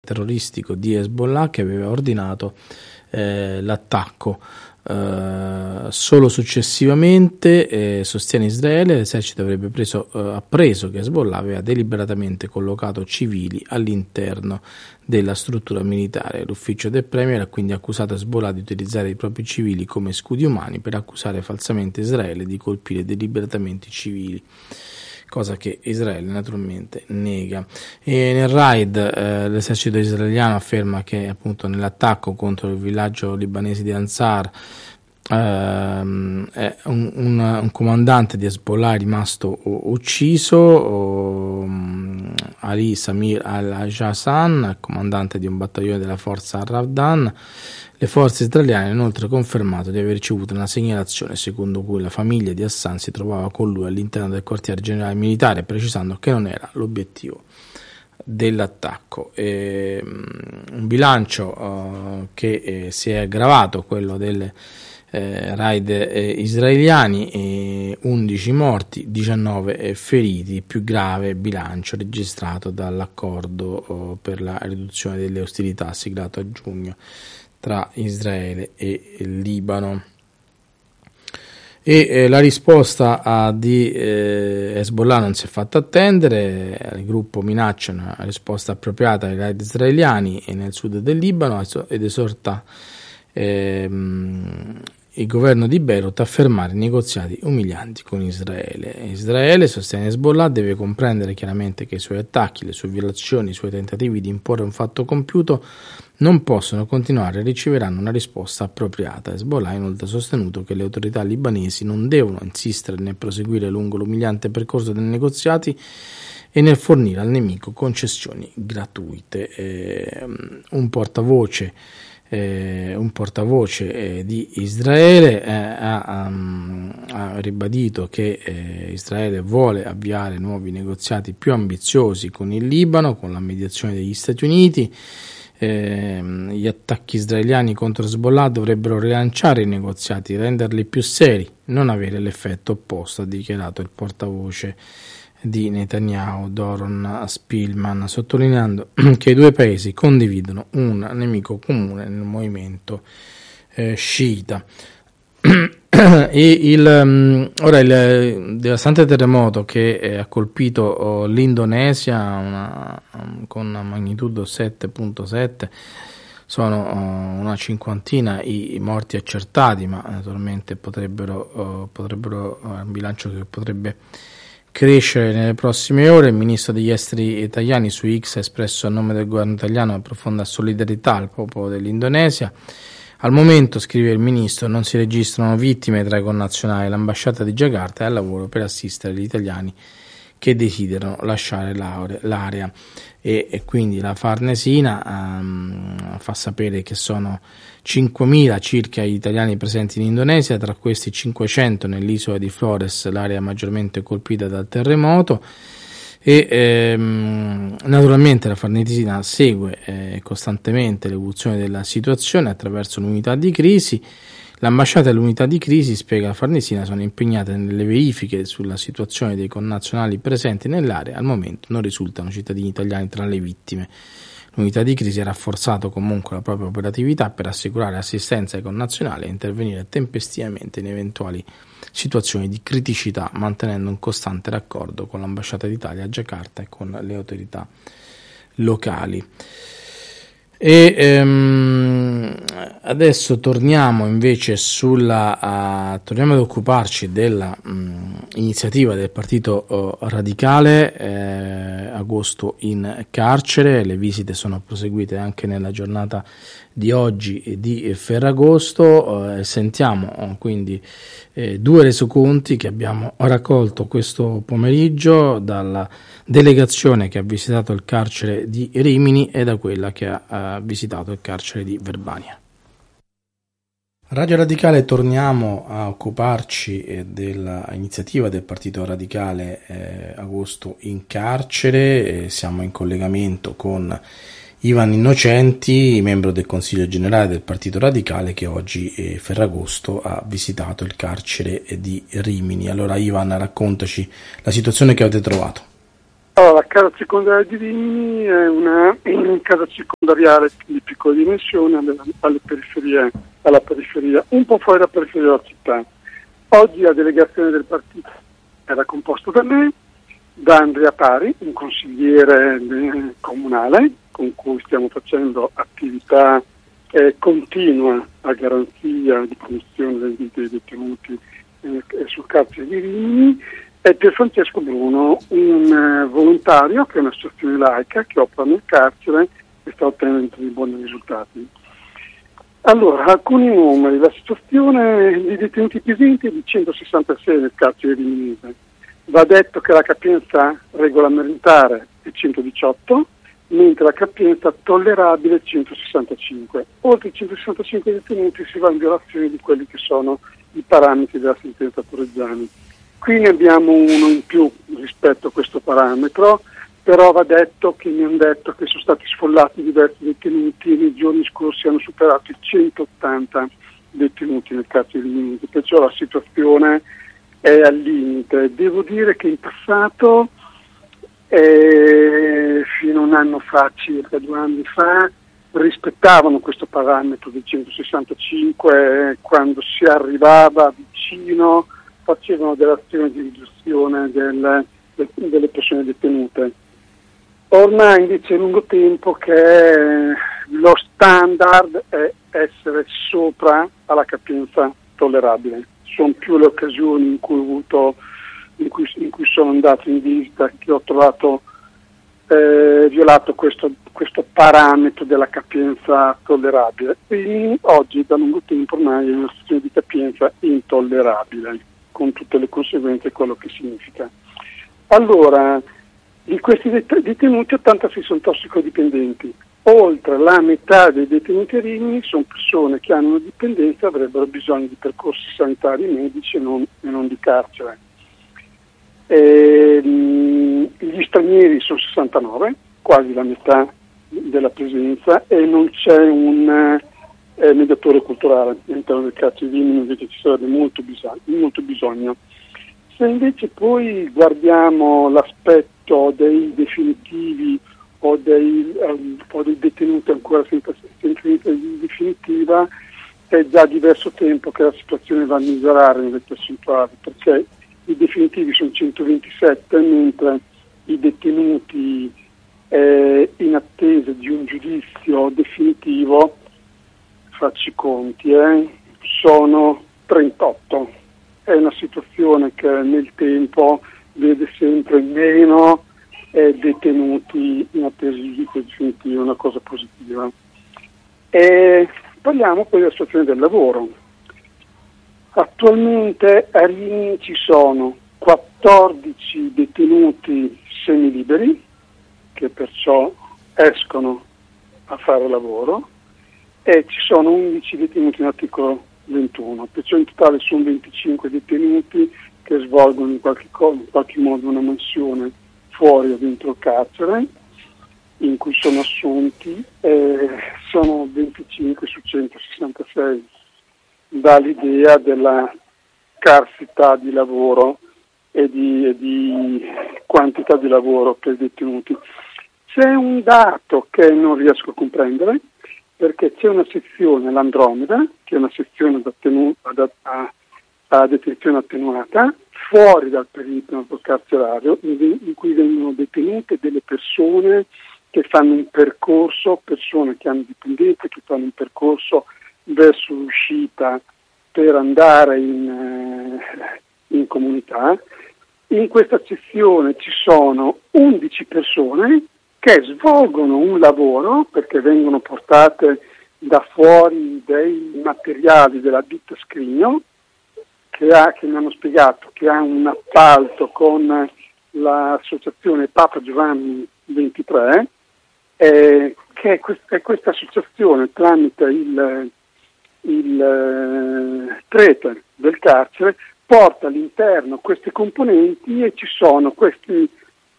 terroristico di Hezbollah che aveva ordinato l'attacco. Solo successivamente, sostiene Israele, l'esercito avrebbe appreso che Hezbollah aveva deliberatamente collocato civili all'interno della struttura militare. L'ufficio del Premier ha quindi accusato Hezbollah di utilizzare i propri civili come scudi umani per accusare falsamente Israele di colpire deliberatamente i civili, cosa che Israele naturalmente nega. E nel raid l'esercito israeliano afferma che appunto nell'attacco contro il villaggio libanese di Ansar un comandante di Hezbollah è rimasto ucciso, Ali Samir al-Jassan, comandante di un battaglione della forza Al-Ravdan. Le forze israeliane hanno inoltre confermato di aver ricevuto una segnalazione secondo cui la famiglia di Hassan si trovava con lui all'interno del quartiere generale militare, precisando che non era l'obiettivo dell'attacco. Un bilancio che si è aggravato, quello delle raid israeliani, 11 morti, 19 feriti, più grave bilancio registrato dall'accordo per la riduzione delle ostilità siglato a giugno tra Israele e il Libano. E la risposta di Hezbollah non si è fatta attendere. Il gruppo minaccia una risposta appropriata ai raid israeliani nel sud del Libano ed esorta il governo di Beirut a fermare negoziati umilianti con Israele. Israele, sostiene Hezbollah, deve comprendere chiaramente che i suoi attacchi, le sue violazioni, i suoi tentativi di imporre un fatto compiuto non possono continuare e riceveranno una risposta appropriata. Hezbollah ha inoltre sostenuto che le autorità libanesi non devono insistere nel proseguire lungo l'umiliante percorso dei negoziati e nel fornire al nemico concessioni gratuite. Un portavoce di Israele ha ribadito che Israele vuole avviare nuovi negoziati più ambiziosi con il Libano, con la mediazione degli Stati Uniti. Gli attacchi israeliani contro Hezbollah dovrebbero rilanciare i negoziati, renderli più seri, non avere l'effetto opposto, ha dichiarato il portavoce di Netanyahu, Doron Spilman, sottolineando che i due paesi condividono un nemico comune nel movimento sciita. Ora il devastante terremoto che ha colpito l'Indonesia con una magnitudo 7.7, sono una cinquantina i morti accertati, ma naturalmente potrebbero un bilancio che potrebbe crescere nelle prossime ore. Il ministro degli esteri italiani su X ha espresso a nome del governo italiano una profonda solidarietà al popolo dell'Indonesia. Al momento, scrive il ministro, non si registrano vittime tra i connazionali. L'ambasciata di Giacarta è al lavoro per assistere gli italiani che desiderano lasciare l'area. E quindi la Farnesina fa sapere che sono 5.000 circa gli italiani presenti in Indonesia, tra questi 500 nell'isola di Flores, l'area maggiormente colpita dal terremoto. E naturalmente la Farnesina segue costantemente l'evoluzione della situazione attraverso l'unità di crisi. L'ambasciata e l'unità di crisi, spiega la Farnesina, sono impegnate nelle verifiche sulla situazione dei connazionali presenti nell'area. Al momento non risultano cittadini italiani tra le vittime. L'unità di crisi ha rafforzato comunque la propria operatività per assicurare assistenza ai connazionali e intervenire tempestivamente in eventuali situazioni di criticità, mantenendo un costante raccordo con l'ambasciata d'Italia a Giacarta e con le autorità locali. E adesso torniamo invece torniamo ad occuparci della iniziativa del Partito Radicale, agosto in carcere. Le visite sono proseguite anche nella giornata di oggi di Ferragosto. Sentiamo quindi due resoconti che abbiamo raccolto questo pomeriggio dalla delegazione che ha visitato il carcere di Rimini e da quella che ha visitato il carcere di Verbania. Radio Radicale, torniamo a occuparci dell'iniziativa del Partito Radicale agosto in carcere. Siamo in collegamento con Ivan Innocenti, membro del Consiglio Generale del Partito Radicale, che oggi Ferragosto ha visitato il carcere di Rimini. Allora Ivan, raccontaci la situazione che avete trovato. Allora, la casa circondariale di Rimini è una casa circondariale di piccola dimensione alla periferia, un po' fuori dalla periferia della città. Oggi la delegazione del partito era composta da me, da Andrea Pari, un consigliere comunale con cui stiamo facendo attività continua a garanzia di promozione dei detenuti sul carcere di Rimini, e Pier Francesco Bruno, un volontario che è un'associazione laica che opera nel carcere e sta ottenendo dei buoni risultati. Allora, alcuni numeri. La situazione di detenuti presenti è di 166 nel carcere di Rimini. Va detto che la capienza regolamentare è 118, mentre la capienza tollerabile è 165. Oltre i 165 detenuti si va in violazione di quelli che sono i parametri della sentenza Torreggiani. Qui ne abbiamo uno in più rispetto a questo parametro, però va detto che mi hanno detto che sono stati sfollati diversi detenuti e nei giorni scorsi hanno superato i 180 detenuti nel carcere di Rimini, perciò la situazione è al limite. Devo dire che in passato, fino a un anno fa, circa 2 anni fa, rispettavano questo parametro di 165, quando si arrivava vicino facevano delle azioni di riduzione delle persone detenute. Ormai invece è lungo tempo che lo standard è essere sopra alla capienza tollerabile. Sono più le occasioni in cui sono andato in visita che ho trovato violato questo parametro della capienza tollerabile. Quindi oggi da lungo tempo ormai è una situazione di capienza intollerabile, con tutte le conseguenze quello che significa. Allora, di questi detenuti 86 sono tossicodipendenti. Oltre la metà dei detenuti a Rimini sono persone che hanno una dipendenza e avrebbero bisogno di percorsi sanitari medici e non di carcere. Gli stranieri sono 69, quasi la metà della presenza, e non c'è un mediatore culturale all'interno del carcere di Rimini, invece ci sarebbe molto bisogno. Se invece poi guardiamo l'aspetto dei definitivi o dei detenuti ancora senza sentenza definitiva, è già diverso tempo che la situazione va a migliorare nelle percentuali, perché i definitivi sono 127, mentre i detenuti in attesa di un giudizio definitivo, facci i conti, sono 38. È una situazione che nel tempo vede sempre meno detenuti in attesa di giudizio definitivo, una cosa positiva. E parliamo poi della situazione del lavoro. Attualmente a Rimini ci sono 14 detenuti semiliberi, che perciò escono a fare lavoro, e ci sono 11 detenuti in articolo 21, perciò in totale sono 25 detenuti che svolgono in qualche modo una mansione fuori o dentro il carcere, in cui sono assunti, sono 25 su 166, dall'idea della scarsità di lavoro e di quantità di per i detenuti. C'è un dato che non riesco a comprendere, perché c'è una sezione, l'Andromeda, che è una sezione a detenzione attenuata, fuori dal perimetro carcerario, in cui vengono detenute delle persone che fanno un percorso, persone che hanno dipendenze, che fanno un percorso verso l'uscita per andare in comunità. In questa sezione ci sono 11 persone che svolgono un lavoro, perché vengono portate da fuori dei materiali della ditta Scrigno, che mi hanno spiegato che ha un appalto con l'associazione Papa Giovanni XXIII, che è questa associazione, tramite il prete del carcere, porta all'interno questi componenti, e ci sono questi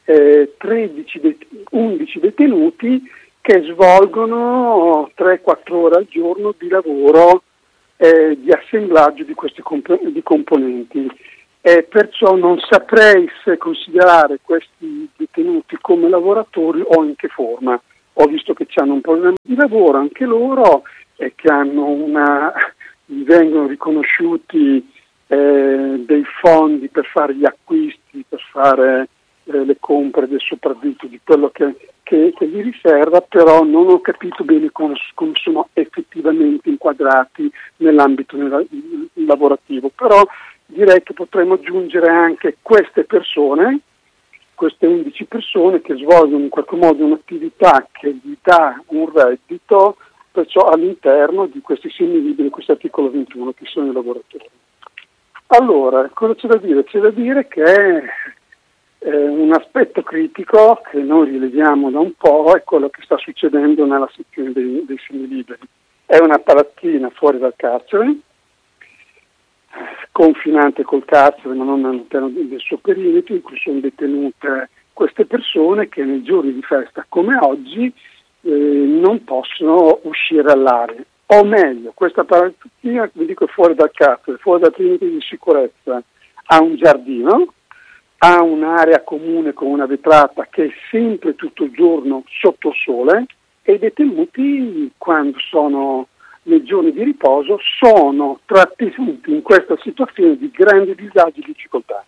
11 detenuti che svolgono 3-4 ore al giorno di lavoro di assemblaggio di questi di componenti. perciò non saprei se considerare questi detenuti come lavoratori o in che forma. Ho visto che hanno un problema di lavoro anche loro e che gli vengono riconosciuti dei fondi per fare gli acquisti, per fare le compre del sopravvitto di quello che gli riserva, però non ho capito bene come sono effettivamente inquadrati nell'ambito lavorativo. Però direi che potremmo aggiungere anche queste persone, queste 11 persone che svolgono in qualche modo un'attività che gli dà un reddito, perciò all'interno di questi semiliberi, questo articolo 21, che sono i lavoratori. Allora, cosa c'è da dire? C'è da dire che un aspetto critico che noi rileviamo da un po' è quello che sta succedendo nella sezione dei semiliberi. È una palazzina fuori dal carcere, confinante col carcere ma non all'interno del suo perimetro, in cui sono detenute queste persone che nei giorni di festa come oggi non possono uscire all'aria. O meglio, questa palazzina, vi dico, è fuori dal carcere, fuori dal perimetro di sicurezza, ha un giardino, ha un'area comune con una vetrata che è sempre tutto il giorno sotto il sole, e i detenuti, quando sono nei giorni di riposo, sono trattenuti in questa situazione di grande disagio e difficoltà.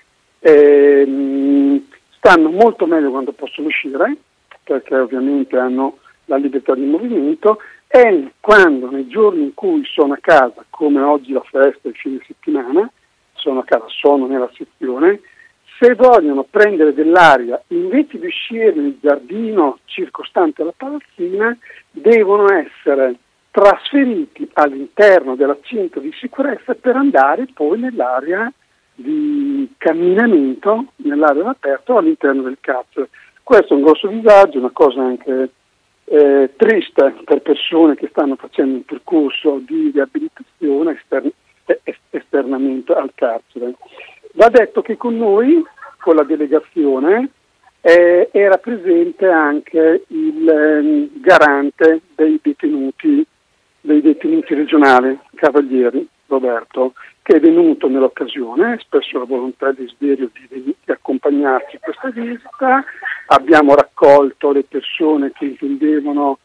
Stanno molto meglio quando possono uscire, perché ovviamente hanno la libertà di movimento, e quando nei giorni in cui sono a casa, come oggi la festa e il fine settimana, sono a casa, sono nella sezione, se vogliono prendere dell'aria, invece di uscire nel giardino circostante alla palazzina, devono essere trasferiti all'interno della cinta di sicurezza per andare poi nell'area di camminamento, nell'area all'aperto all'interno del carcere. Questo è un grosso disagio, una cosa anche triste per persone che stanno facendo un percorso di riabilitazione esternamente al carcere. Va detto che con noi, con la delegazione, era presente anche il garante dei detenuti regionali, Cavalieri Roberto, che è venuto nell'occasione, espresso la volontà e il desiderio di accompagnarci a questa visita. Abbiamo raccolto le persone che intendevano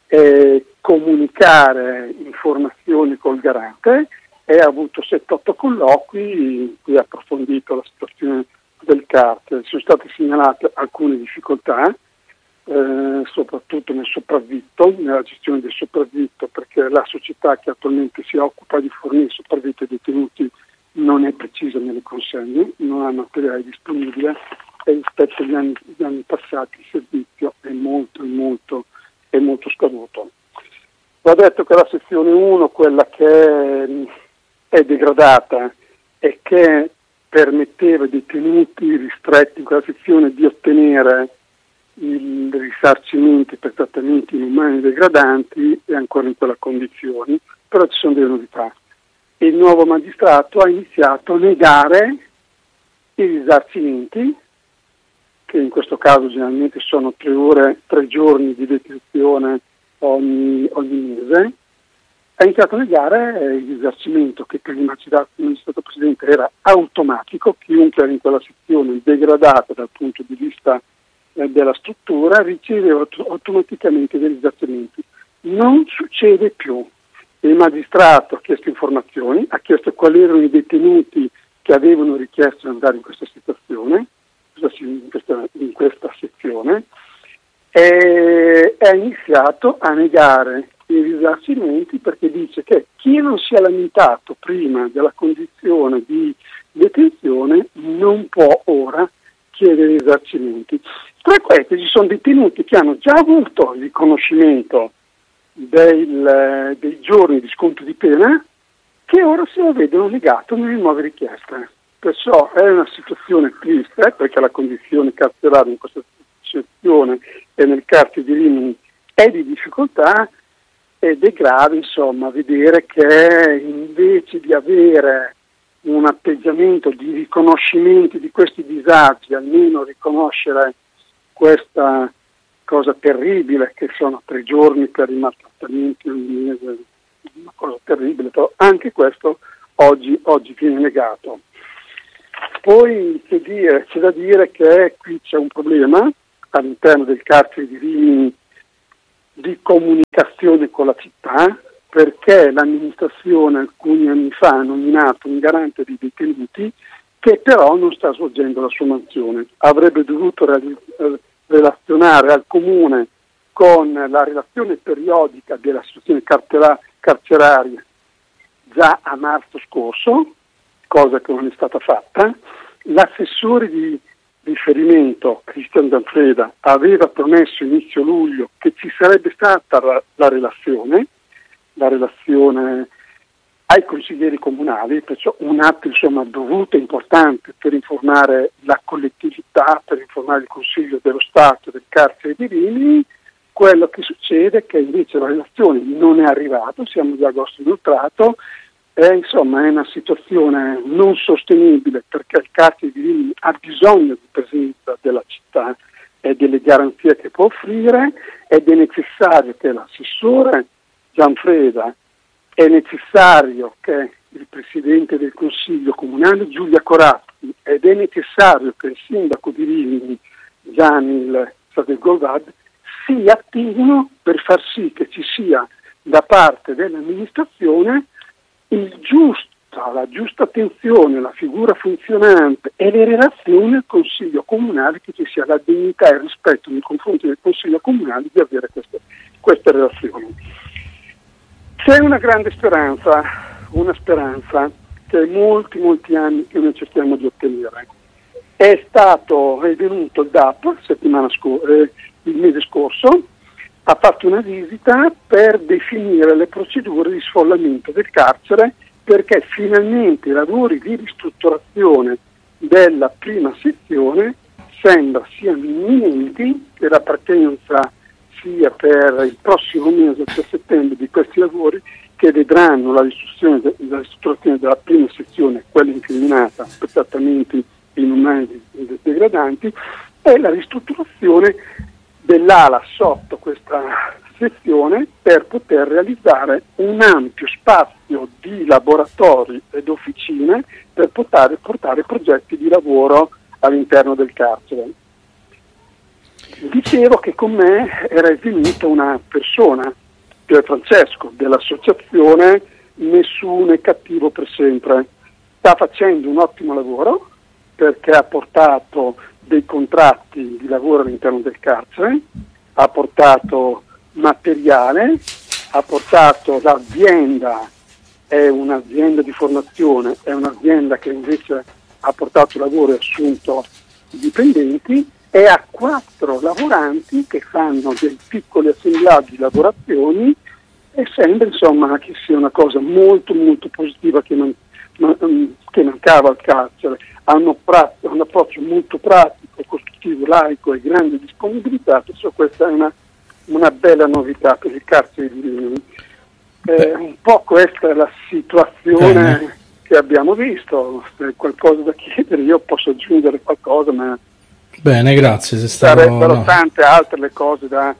comunicare informazioni col garante e ha avuto 7-8 colloqui in cui ha approfondito la situazione del carcere. Sono state segnalate alcune difficoltà, soprattutto nel sopravvitto, nella gestione del sopravvitto, perché la società che attualmente si occupa di fornire sopravvitto ai detenuti non è precisa nelle consegne, non ha materiale disponibile e rispetto agli anni passati il servizio è molto scaduto. Va detto che la sezione 1, quella che è degradata e che permetteva ai detenuti ristretti in quella sezione di ottenere i risarcimenti per trattamenti inumani degradanti, è ancora in quella condizione, però ci sono delle novità. Il nuovo magistrato ha iniziato a negare i risarcimenti, che in questo caso generalmente sono 3 giorni di detenzione ogni mese. Ha iniziato a negare il risarcimento che per il magistrato presidente era automatico, chiunque era in quella sezione degradata dal punto di vista della struttura riceveva automaticamente dei risarcimenti. Non succede più. Il magistrato ha chiesto informazioni, ha chiesto quali erano i detenuti che avevano richiesto di andare in questa situazione, in questa sezione, e ha iniziato a negare i risarcimenti perché dice che chi non si è lamentato prima della condizione di detenzione non può ora chiedere risarcimenti. Tra questi ci sono detenuti che hanno già avuto il riconoscimento dei giorni di sconto di pena che ora se lo vedono negato nelle nuove richieste. Perciò è una situazione triste perché la condizione carceraria in questa sezione e nel carcere di Rimini è di difficoltà ed è grave insomma vedere che invece di avere un atteggiamento di riconoscimento di questi disagi, almeno riconoscere questa cosa terribile che sono 3 giorni per i maltrattamenti ogni mese, una cosa terribile, però anche questo oggi viene negato. Poi c'è da dire che qui c'è un problema all'interno del carcere di Rimini di comunicazione con la città, perché l'amministrazione alcuni anni fa ha nominato un garante dei detenuti che però non sta svolgendo la sua mansione. Avrebbe dovuto relazionare al comune con la relazione periodica della situazione carceraria già a marzo scorso, cosa che non è stata fatta. L'assessore di riferimento, Cristian Zanfreda, aveva promesso inizio luglio che ci sarebbe stata la relazione ai consiglieri comunali, perciò un atto dovuto e importante per informare la collettività, per informare il Consiglio dello Stato del carcere di Rimini. Quello che succede è che invece la relazione non è arrivata, siamo già agosto inoltrato, è una situazione non sostenibile, perché il carcere di Rimini ha bisogno di presenza della città e delle garanzie che può offrire, ed è necessario che l'assessore Gianfreda, è necessario che il Presidente del Consiglio Comunale Giulia Corazzi, ed è necessario che il Sindaco di Rimini Gianil Sadegolvad si attivino per far sì che ci sia da parte dell'amministrazione la giusta attenzione, la figura funzionante e le relazioni al Consiglio Comunale, che ci sia la dignità e il rispetto nei confronti del Consiglio Comunale di avere queste relazioni. C'è una grande speranza, che è molti anni che noi cerchiamo di ottenere. È venuto il DAP il mese scorso, ha fatto una visita per definire le procedure di sfollamento del carcere, perché finalmente i lavori di ristrutturazione della prima sezione sembra siano imminenti, che la partenza sia per il prossimo mese, per settembre, di questi lavori, che vedranno la ristrutturazione della prima sezione, quella incriminata per trattamenti inumani e degradanti, e la ristrutturazione dell'ala sotto questa sezione, per poter realizzare un ampio spazio di laboratori ed officine per poter portare progetti di lavoro all'interno del carcere. Dicevo che con me era venuta una persona, Pier Francesco, dell'associazione Nessuno è cattivo per sempre. Sta facendo un ottimo lavoro, perché ha portato dei contratti di lavoro all'interno del carcere, ha portato materiale, ha portato l'azienda, è un'azienda di formazione, è un'azienda che invece ha portato lavoro e assunto dipendenti, e ha 4 lavoranti che fanno dei piccoli assemblaggi, lavorazioni, e sembra che sia una cosa molto positiva che mancava al carcere. Hanno un approccio molto pratico, costruttivo, laico e grande disponibilità, perciò questa è una bella novità per il carcere di Rimini. Un po' questa è la situazione che abbiamo visto. Se hai qualcosa da chiedere io posso aggiungere qualcosa, ma bene, grazie. Sarebbero tante altre le cose da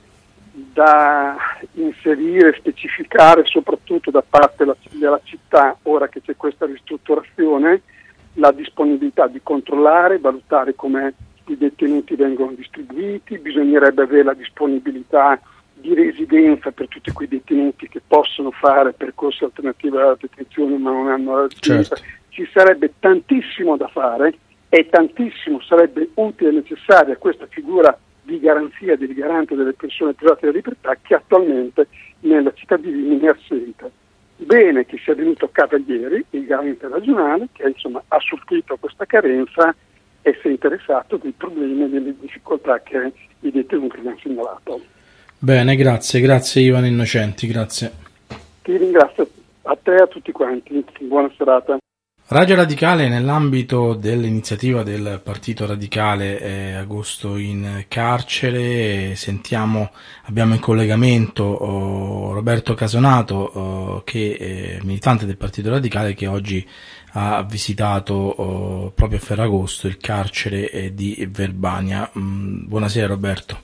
inserire, specificare, soprattutto da parte della città, ora che c'è questa ristrutturazione, la disponibilità di controllare, valutare come i detenuti vengono distribuiti. Bisognerebbe avere la disponibilità di residenza per tutti quei detenuti che possono fare percorsi alternativi alla detenzione ma non hanno la residenza. Certo. Ci sarebbe tantissimo da fare, e tantissimo sarebbe utile e necessaria questa figura di garanzia del garante delle persone private della libertà, che attualmente nella città di Rimini è assente. Bene che sia venuto Cavalieri, il garante regionale, che ha supplito questa carenza e si è interessato dei problemi e delle difficoltà che i detenuti gli hanno segnalato. Bene, grazie Ivano Innocenti, grazie. Ti ringrazio, a te e a tutti quanti, buona serata. Radio Radicale, nell'ambito dell'iniziativa del Partito Radicale Agosto in carcere, abbiamo in collegamento Roberto Casonato, che è militante del Partito Radicale, che oggi ha visitato proprio a Ferragosto il carcere di Verbania. Buonasera Roberto.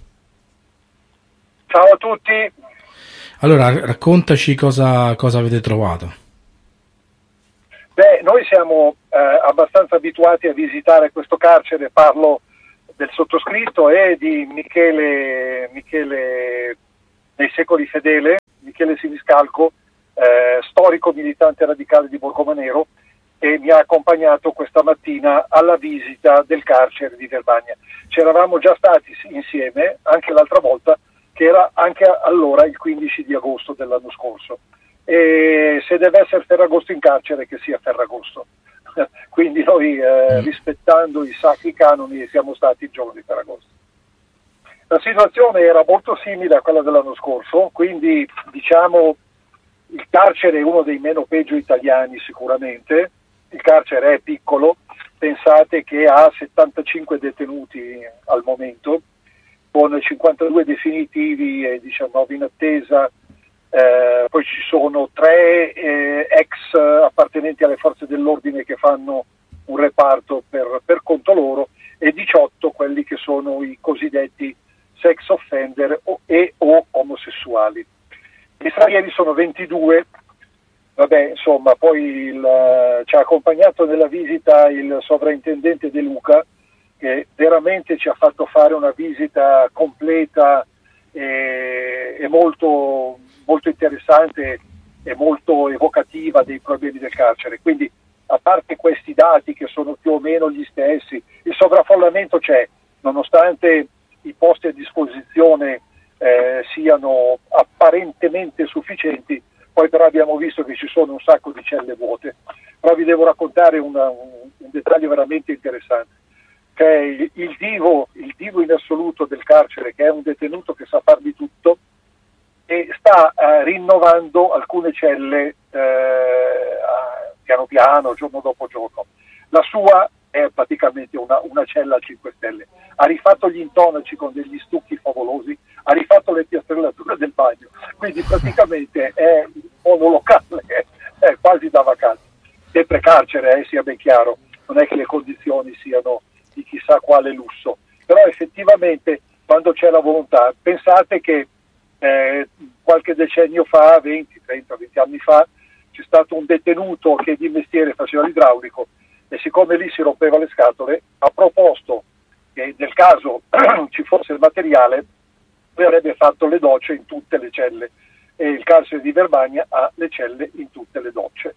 Ciao a tutti. Allora, raccontaci cosa avete trovato. Noi siamo abbastanza abituati a visitare questo carcere. Parlo del sottoscritto e di Michele nei secoli fedele, Michele Siniscalco, storico militante radicale di Borgomanero, e mi ha accompagnato questa mattina alla visita del carcere di Verbania. C'eravamo già stati insieme anche l'altra volta, che era anche allora il 15 di agosto dell'anno scorso, e se deve essere Ferragosto in carcere, che sia Ferragosto. Quindi noi, rispettando i sacri canoni, siamo stati il giorno di Ferragosto. La situazione era molto simile a quella dell'anno scorso, quindi diciamo il carcere è uno dei meno peggio italiani sicuramente. Il carcere è piccolo, pensate che ha 75 detenuti al momento, con 52 definitivi e 19 in attesa. Poi ci sono 3 ex appartenenti alle forze dell'ordine che fanno un reparto per conto loro, e 18 quelli che sono i cosiddetti sex offender o omosessuali. Gli stranieri sono 22. Vabbè, insomma, poi ci ha accompagnato nella visita il sovrintendente De Luca, che veramente ci ha fatto fare una visita completa e molto, molto interessante e molto evocativa dei problemi del carcere. Quindi, a parte questi dati che sono più o meno gli stessi, il sovraffollamento c'è, nonostante i posti a disposizione siano apparentemente sufficienti. Poi però abbiamo visto che ci sono un sacco di celle vuote. Però vi devo raccontare un dettaglio veramente interessante, che è il divo in assoluto del carcere, che è un detenuto che sa far di tutto e sta rinnovando alcune celle piano piano, giorno dopo giorno. La sua è praticamente una cella a 5 stelle. Ha rifatto gli intonaci con degli stucchi favolosi, ha rifatto le piastrellature del bagno, quindi praticamente è un monolocale, è quasi da vacanza. Sempre carcere, sia ben chiaro, non è che le condizioni siano di chissà quale lusso, però effettivamente quando c'è la volontà, pensate che qualche decennio fa, 20 anni fa, c'è stato un detenuto che di mestiere faceva l'idraulico, e siccome lì si rompeva le scatole, ha proposto che nel caso ci fosse il materiale, lui avrebbe fatto le docce in tutte le celle, e il carcere di Verbania ha le celle in tutte le docce,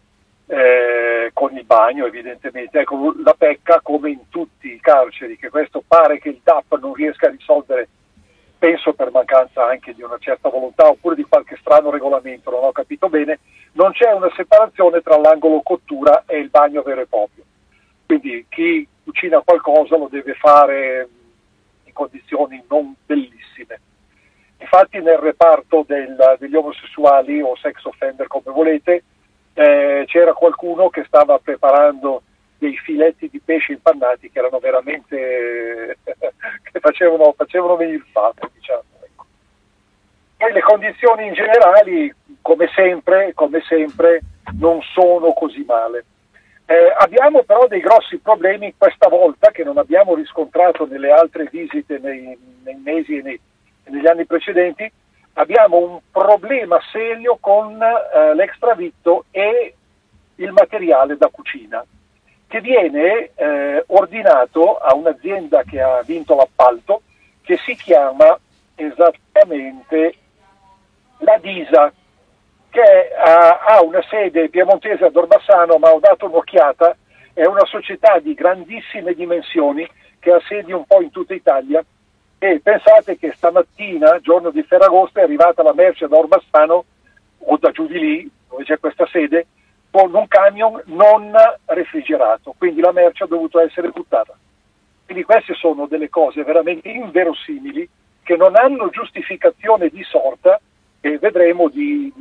con il bagno evidentemente. Ecco, la pecca, come in tutti i carceri, che questo pare che il DAP non riesca a risolvere, penso per mancanza anche di una certa volontà oppure di qualche strano regolamento, non ho capito bene, non c'è una separazione tra l'angolo cottura e il bagno vero e proprio. Quindi chi cucina qualcosa lo deve fare in condizioni non bellissime. Infatti nel reparto degli omosessuali o sex offender, come volete, c'era qualcuno che stava preparando dei filetti di pesce impannati che erano veramente che facevano venire fame, diciamo. Ecco. Poi le condizioni in generale, come sempre, non sono così male. Abbiamo però dei grossi problemi questa volta che non abbiamo riscontrato nelle altre visite nei mesi e negli anni precedenti. Abbiamo un problema serio con l'extravitto e il materiale da cucina, che viene ordinato a un'azienda che ha vinto l'appalto, che si chiama esattamente la Disa, che ha una sede piemontese ad Orbassano, ma ho dato un'occhiata, è una società di grandissime dimensioni che ha sedi un po' in tutta Italia, e pensate che stamattina, giorno di Ferragosto, è arrivata la merce da Orbassano o da giù di lì, dove c'è questa sede, con un camion non refrigerato, quindi la merce ha dovuto essere buttata. Quindi queste sono delle cose veramente inverosimili che non hanno giustificazione di sorta, e vedremo di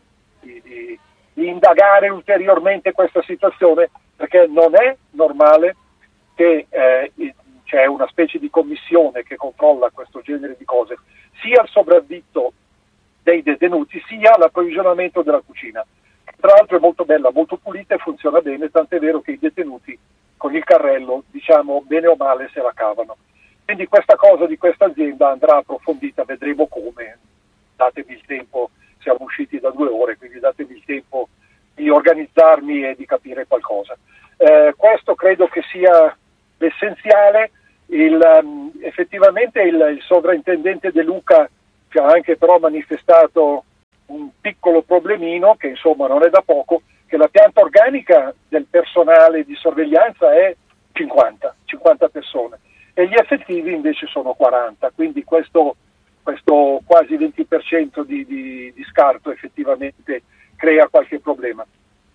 indagare ulteriormente questa situazione, perché non è normale che c'è una specie di commissione che controlla questo genere di cose, sia il sopravvitto dei detenuti sia l'approvvigionamento della cucina. Tra l'altro è molto bella, molto pulita e funziona bene, tant'è vero che i detenuti con il carrello, diciamo, bene o male se la cavano. Quindi questa cosa di questa azienda andrà approfondita, vedremo come. Datemi il tempo, siamo usciti da 2 ore, quindi datemi il tempo di organizzarmi e di capire qualcosa. Questo credo che sia l'essenziale. Effettivamente il sovrintendente De Luca ci ha anche però manifestato un piccolo problemino, che insomma non è da poco, che la pianta organica del personale di sorveglianza è 50 persone e gli effettivi invece sono 40, quindi questo quasi 20% di scarto effettivamente crea qualche problema.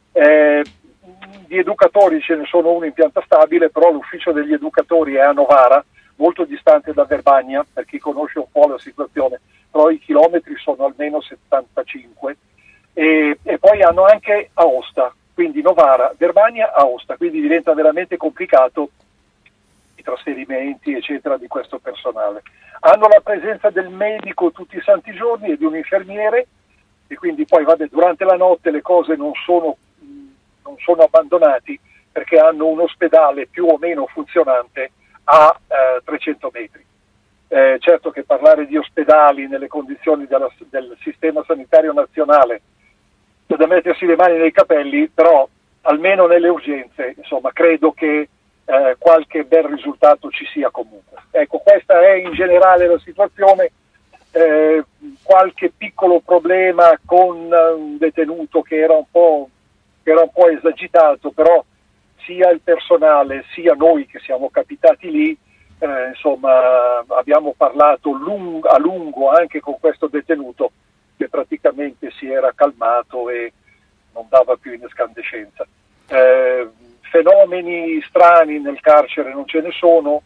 Di educatori ce ne sono uno in pianta stabile, però l'ufficio degli educatori è a Novara, molto distante da Verbania, per chi conosce un po' la situazione, però i chilometri sono almeno 75, e poi hanno anche Aosta, quindi Novara, Verbania, Aosta, quindi diventa veramente complicato i trasferimenti eccetera di questo personale. Hanno la presenza del medico tutti i santi giorni e di un infermiere, e quindi poi durante la notte le cose non sono abbandonati, perché hanno un ospedale più o meno funzionante a 300 metri. Certo che parlare di ospedali nelle condizioni del sistema sanitario nazionale è da mettersi le mani nei capelli, però almeno nelle urgenze, insomma, credo che qualche bel risultato ci sia comunque. Ecco, questa è in generale la situazione. Qualche piccolo problema con un detenuto che era un po' esagitato, però sia il personale sia noi che siamo capitati lì, insomma, abbiamo parlato a lungo anche con questo detenuto, che praticamente si era calmato e non dava più in escandescenza. Fenomeni strani nel carcere non ce ne sono,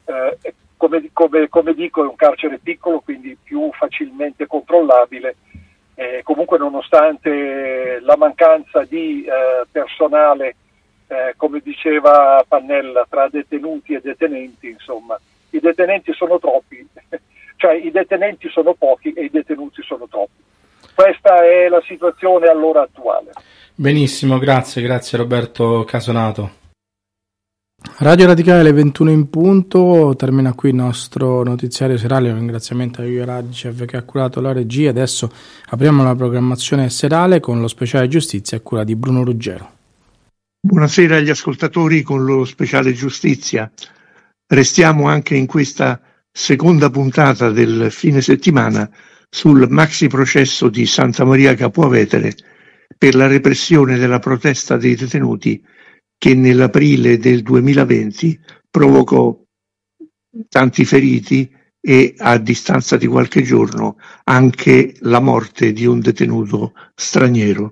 come dico, è un carcere piccolo, quindi più facilmente controllabile. Comunque, nonostante la mancanza di personale, come diceva Pannella, tra detenuti e detenenti, insomma, i detenenti sono troppi, cioè i detenenti sono pochi e i detenuti sono troppi. Questa è la situazione all'ora attuale. Benissimo, grazie Roberto Casonato. Radio Radicale alle 21 in punto, termina qui il nostro notiziario serale. Un ringraziamento a Io Radicev che ha curato la regia. Adesso apriamo la programmazione serale con lo speciale giustizia a cura di Bruno Ruggero. Buonasera agli ascoltatori con lo speciale giustizia. Restiamo anche in questa seconda puntata del fine settimana sul maxi processo di Santa Maria Capua Vetere per la repressione della protesta dei detenuti che nell'aprile del 2020 provocò tanti feriti e a distanza di qualche giorno anche la morte di un detenuto straniero.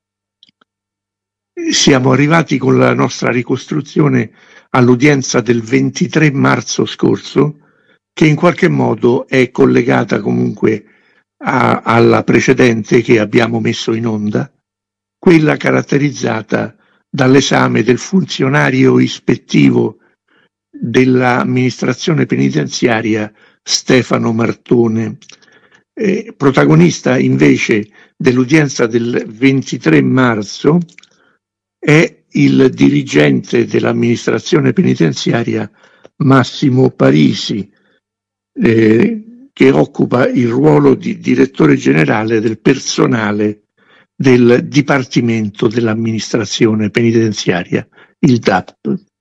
Siamo arrivati con la nostra ricostruzione all'udienza del 23 marzo scorso, che in qualche modo è collegata comunque alla precedente che abbiamo messo in onda, quella caratterizzata dall'esame del funzionario ispettivo dell'amministrazione penitenziaria Stefano Martone. Protagonista invece dell'udienza del 23 marzo è il dirigente dell'amministrazione penitenziaria Massimo Parisi, che occupa il ruolo di direttore generale del personale del Dipartimento dell'amministrazione penitenziaria, il DAP.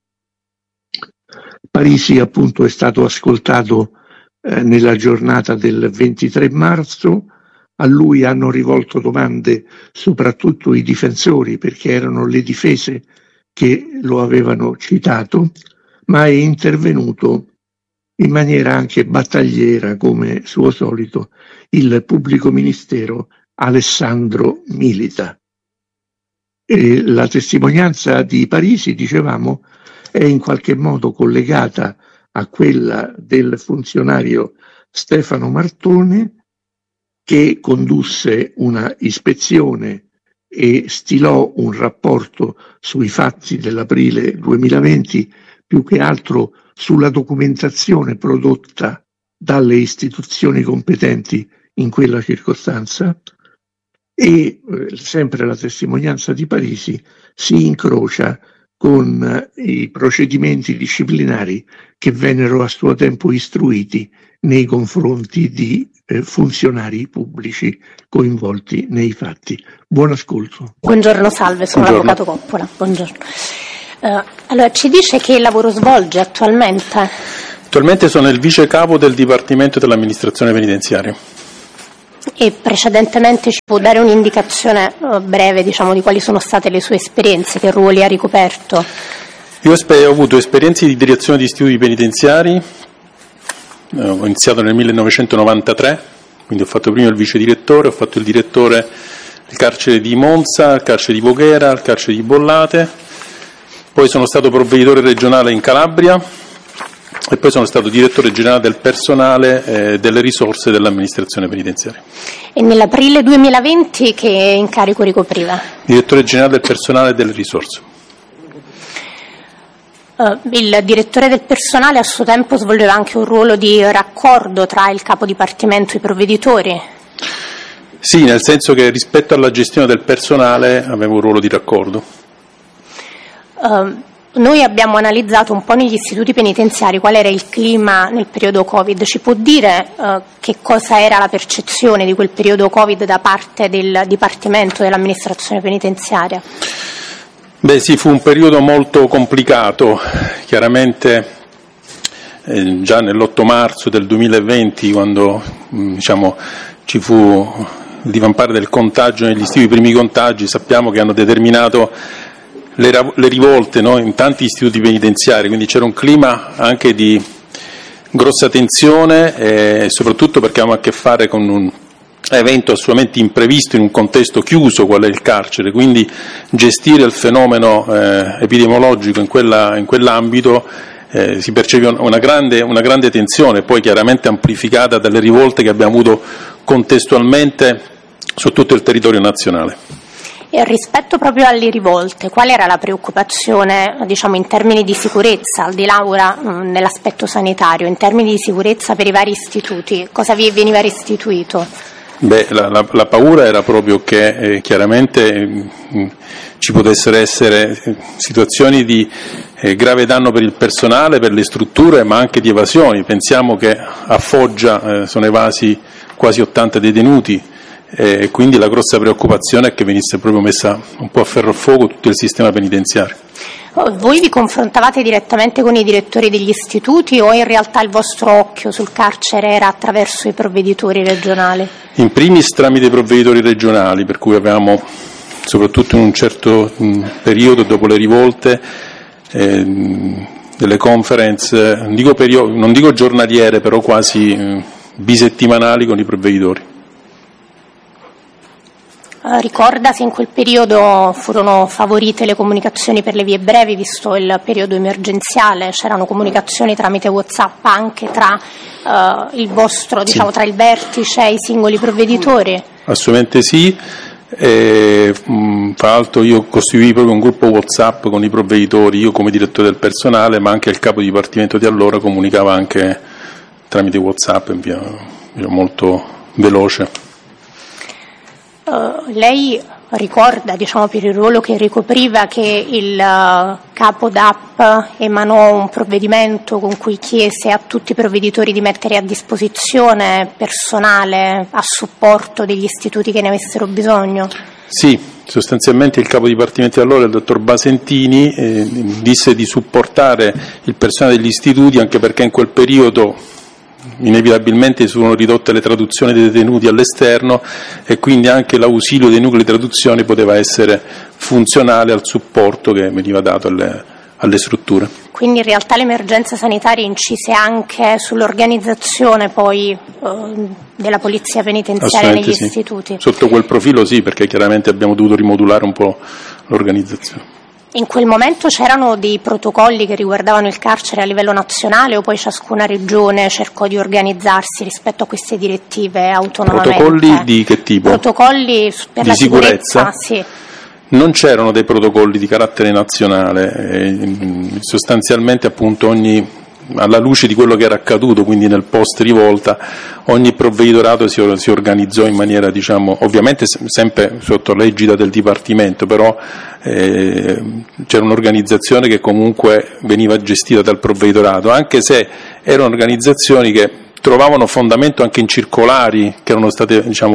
Parisi appunto è stato ascoltato nella giornata del 23 marzo. A lui hanno rivolto domande soprattutto i difensori, perché erano le difese che lo avevano citato, ma è intervenuto in maniera anche battagliera, come suo solito, il pubblico ministero Alessandro Milita. E la testimonianza di Parisi, dicevamo, è in qualche modo collegata a quella del funzionario Stefano Martone, che condusse una ispezione e stilò un rapporto sui fatti dell'aprile 2020, più che altro sulla documentazione prodotta dalle istituzioni competenti in quella circostanza, e sempre la testimonianza di Parisi si incrocia con i procedimenti disciplinari che vennero a suo tempo istruiti nei confronti di funzionari pubblici coinvolti nei fatti. Buon ascolto. Buongiorno, salve, sono l'avvocato Coppola. Buongiorno. Allora, ci dice che lavoro svolge attualmente? Attualmente sono il vice capo del Dipartimento dell'Amministrazione Penitenziaria. E precedentemente ci può dare un'indicazione breve, diciamo, di quali sono state le sue esperienze, che ruoli ha ricoperto? Io ho avuto esperienze di direzione di istituti penitenziari, ho iniziato nel 1993, quindi ho fatto prima il vice direttore, ho fatto il direttore del carcere di Monza, il carcere di Voghera, il carcere di Bollate, poi sono stato provveditore regionale in Calabria e poi sono stato direttore generale del personale delle risorse dell'amministrazione penitenziaria. E nell'aprile 2020 che incarico ricopriva? Direttore generale del personale e delle risorse. Il direttore del personale a suo tempo svolgeva anche un ruolo di raccordo tra il capo dipartimento e i provveditori? Sì, nel senso che rispetto alla gestione del personale avevo un ruolo di raccordo. Noi abbiamo analizzato un po' negli istituti penitenziari qual era il clima nel periodo Covid. Ci può dire che cosa era la percezione di quel periodo Covid da parte del Dipartimento dell'Amministrazione Penitenziaria? Beh sì, fu un periodo molto complicato, chiaramente già nell'8 marzo del 2020 quando ci fu il divampare del contagio negli istituti, i primi contagi, sappiamo che hanno determinato le rivolte, no, in tanti istituti penitenziari, quindi c'era un clima anche di grossa tensione e soprattutto perché avevamo a che fare con un evento assolutamente imprevisto in un contesto chiuso qual è il carcere, quindi gestire il fenomeno epidemiologico in quell'ambito si percepiva una grande tensione, poi chiaramente amplificata dalle rivolte che abbiamo avuto contestualmente su tutto il territorio nazionale. E rispetto proprio alle rivolte, qual era la preoccupazione, diciamo, in termini di sicurezza, al di là ora nell'aspetto sanitario, in termini di sicurezza per i vari istituti? Cosa vi veniva restituito? Beh, la paura era proprio che chiaramente ci potessero essere situazioni di grave danno per il personale, per le strutture, ma anche di evasioni. Pensiamo che a Foggia sono evasi quasi 80 detenuti e quindi la grossa preoccupazione è che venisse proprio messa un po' a ferro e fuoco tutto il sistema penitenziario. Voi vi confrontavate direttamente con i direttori degli istituti o in realtà il vostro occhio sul carcere era attraverso i provveditori regionali? In primis tramite i provveditori regionali, per cui avevamo soprattutto in un certo periodo dopo le rivolte delle conference, non dico giornaliere, però quasi bisettimanali con i provveditori. Ricorda se in quel periodo furono favorite le comunicazioni per le vie brevi, visto il periodo emergenziale? C'erano comunicazioni tramite WhatsApp anche tra il vostro, diciamo, sì, tra il vertice e i singoli provveditori? Assolutamente sì. Tra l'altro io costituii proprio un gruppo WhatsApp con i provveditori, io come direttore del personale, ma anche il capo di dipartimento di allora comunicava anche tramite WhatsApp in via molto veloce. Lei ricorda, diciamo, per il ruolo che ricopriva, che il capo DAP emanò un provvedimento con cui chiese a tutti i provveditori di mettere a disposizione personale a supporto degli istituti che ne avessero bisogno? Sì, sostanzialmente il capo dipartimento di allora, il dottor Basentini, disse di supportare il personale degli istituti, anche perché in quel periodo inevitabilmente si sono ridotte le traduzioni dei detenuti all'esterno e quindi anche l'ausilio dei nuclei di traduzione poteva essere funzionale al supporto che veniva dato alle strutture. Quindi in realtà l'emergenza sanitaria incise anche sull'organizzazione poi della polizia penitenziaria negli istituti? Sotto quel profilo sì, perché chiaramente abbiamo dovuto rimodulare un po' l'organizzazione. In quel momento c'erano dei protocolli che riguardavano il carcere a livello nazionale o poi ciascuna regione cercò di organizzarsi rispetto a queste direttive autonomamente? Protocolli di che tipo? Protocolli per la sicurezza, sì. Non c'erano dei protocolli di carattere nazionale, sostanzialmente appunto alla luce di quello che era accaduto, quindi nel post rivolta, ogni provveditorato si organizzò in maniera, diciamo, ovviamente sempre sotto l'egida del Dipartimento, però c'era un'organizzazione che comunque veniva gestita dal provveditorato, anche se erano organizzazioni che trovavano fondamento anche in circolari che erano state, diciamo,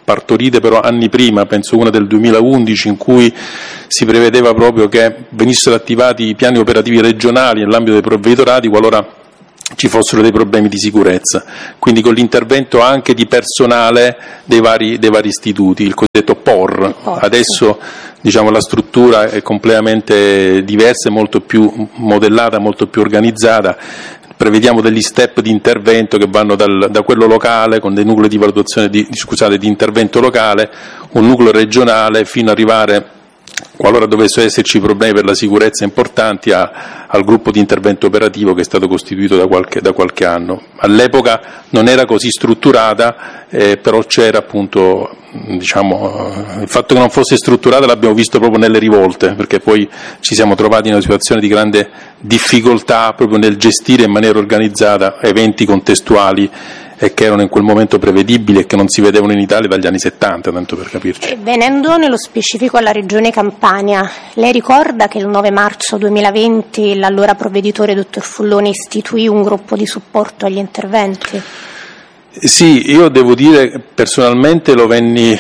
partorite però anni prima, penso una del 2011, in cui si prevedeva proprio che venissero attivati i piani operativi regionali nell'ambito dei provveditorati qualora ci fossero dei problemi di sicurezza, quindi con l'intervento anche di personale dei vari istituti, il cosiddetto POR. Adesso la struttura è completamente diversa, è molto più modellata, molto più organizzata. Prevediamo degli step di intervento che vanno da quello locale, con dei nuclei di valutazione di intervento locale, un nucleo regionale, fino ad arrivare, qualora dovessero esserci problemi per la sicurezza importanti, al gruppo di intervento operativo che è stato costituito da qualche anno. All'epoca non era così strutturata, però c'era appunto, il fatto che non fosse strutturata l'abbiamo visto proprio nelle rivolte, perché poi ci siamo trovati in una situazione di grande difficoltà proprio nel gestire in maniera organizzata eventi contestuali e che erano in quel momento prevedibili e che non si vedevano in Italia dagli anni 70, tanto per capirci. Venendo nello specifico alla Regione Campania, lei ricorda che il 9 marzo 2020 l'allora provveditore dottor Fulloni istituì un gruppo di supporto agli interventi? Sì, io devo dire personalmente lo venni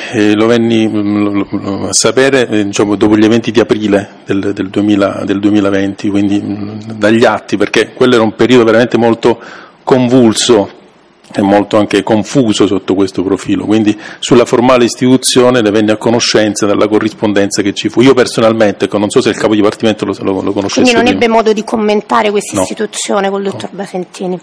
a sapere dopo gli eventi di aprile del 2020, quindi dagli atti, perché quello era un periodo veramente molto convulso e molto anche confuso sotto questo profilo, quindi sulla formale istituzione ne venne a conoscenza dalla corrispondenza che ci fu. Io personalmente, non so se il capo dipartimento lo conoscesse. Quindi non ebbe modo di commentare questa istituzione col dottor Basentini.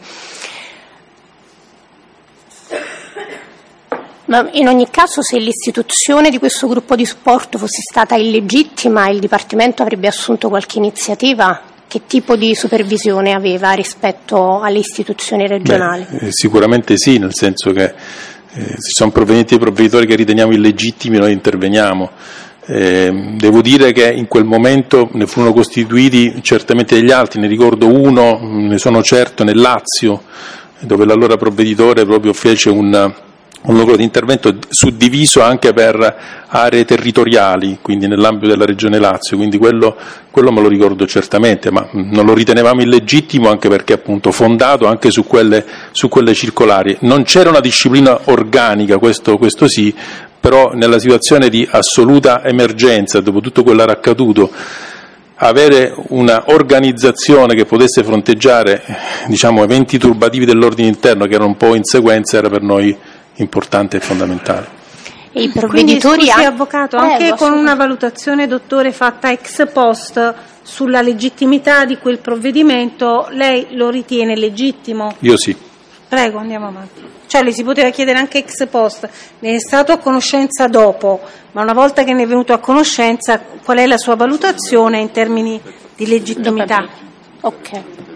Ma in ogni caso, se l'istituzione di questo gruppo di supporto fosse stata illegittima, il Dipartimento avrebbe assunto qualche iniziativa? Che tipo di supervisione aveva rispetto alle istituzioni regionali? Sicuramente sì, nel senso che se ci sono provenienti dei provveditori che riteniamo illegittimi, noi interveniamo. Devo dire che in quel momento ne furono costituiti certamente degli altri, ne ricordo uno, ne sono certo, nel Lazio, dove l'allora provveditore proprio fece un nucleo di intervento suddiviso anche per aree territoriali, quindi nell'ambito della Regione Lazio, quindi quello me lo ricordo certamente, ma non lo ritenevamo illegittimo anche perché appunto fondato anche su quelle circolari. Non c'era una disciplina organica, questo sì, però nella situazione di assoluta emergenza, dopo tutto quello che era accaduto, avere una organizzazione che potesse fronteggiare eventi turbativi dell'ordine interno che erano un po' in sequenza era per noi importante e fondamentale. E i provveditori. Quindi, scusi, avvocato, anche con una valutazione, dottore, fatta ex post sulla legittimità di quel provvedimento, lei lo ritiene legittimo? Io sì. Prego, andiamo avanti. Cioè le si poteva chiedere anche ex post, ne è stato a conoscenza dopo, ma una volta che ne è venuto a conoscenza, qual è la sua valutazione in termini di legittimità? Ok.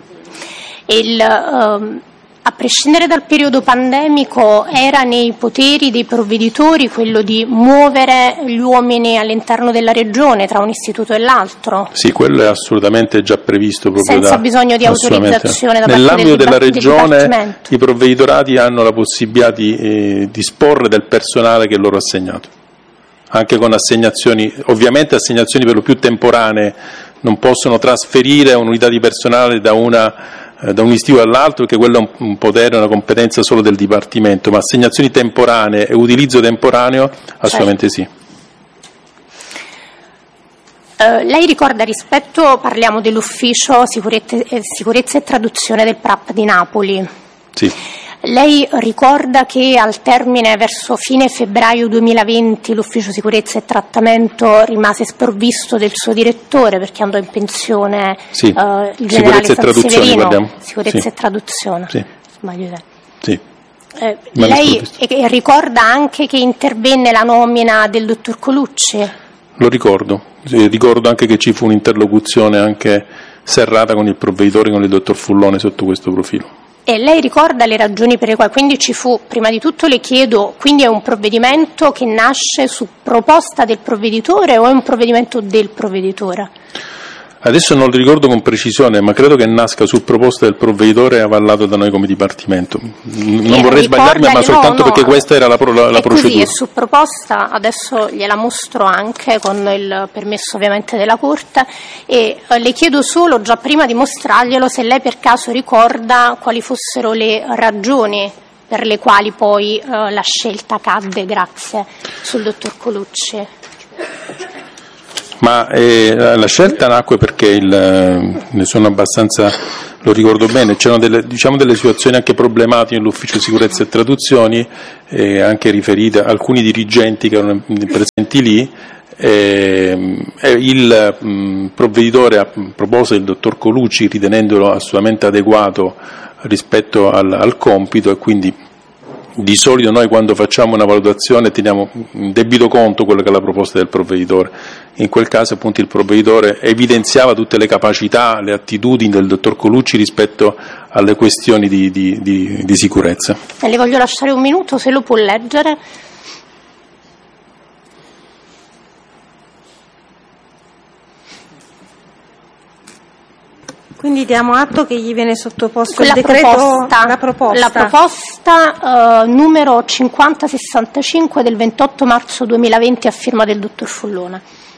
A prescindere dal periodo pandemico, era nei poteri dei provveditori quello di muovere gli uomini all'interno della regione tra un istituto e l'altro? Sì, quello è assolutamente già previsto proprio senza bisogno di autorizzazione da parte nell'ambito della regione. Del I provveditorati hanno la possibilità di disporre del personale che è loro assegnato, anche con assegnazioni, ovviamente assegnazioni per lo più temporanee, non possono trasferire un'unità di personale da un istituto all'altro, perché quello è un potere, una competenza solo del Dipartimento, ma assegnazioni temporanee e utilizzo temporaneo assolutamente sì. Lei ricorda parliamo dell'ufficio sicurezza e traduzione del PRAP di Napoli. Sì. Lei ricorda che al termine verso fine febbraio 2020 l'ufficio sicurezza e trattamento rimase sprovvisto del suo direttore perché andò in pensione il generale Sanseverino. Sicurezza e traduzione. Sì. Sì. Lei ricorda anche che intervenne la nomina del dottor Colucci? Lo ricordo. Ricordo anche che ci fu un'interlocuzione anche serrata con il provveditore, con il dottor Fullone sotto questo profilo. E lei ricorda le ragioni per le quali, quindi ci fu, prima di tutto le chiedo, quindi è un provvedimento che nasce su proposta del provveditore o è un provvedimento del provveditore? Adesso non lo ricordo con precisione, ma credo che nasca su proposta del provveditore e avallato da noi come Dipartimento. Non vorrei sbagliarmi, ma soltanto perché questa era la procedura. Così, è su proposta, adesso gliela mostro anche con il permesso ovviamente della Corte, e le chiedo solo, già prima di mostrarglielo, se lei per caso ricorda quali fossero le ragioni per le quali poi la scelta cadde grazie sul dottor Colucci. Ma la scelta nacque perché ne sono abbastanza, lo ricordo bene, c'erano delle situazioni anche problematiche nell'ufficio sicurezza e traduzioni, anche riferite a alcuni dirigenti che erano presenti lì. Il provveditore ha proposto il dottor Colucci ritenendolo assolutamente adeguato rispetto al compito, e quindi di solito noi quando facciamo una valutazione teniamo in debito conto quello che è la proposta del provveditore. In quel caso appunto il provveditore evidenziava tutte le capacità, le attitudini del dottor Colucci rispetto alle questioni di sicurezza. Le voglio lasciare un minuto, se lo può leggere. Quindi diamo atto che gli viene sottoposto il La decreto, proposta, la proposta numero 5065 del 28 marzo 2020 a firma del dottor Follona.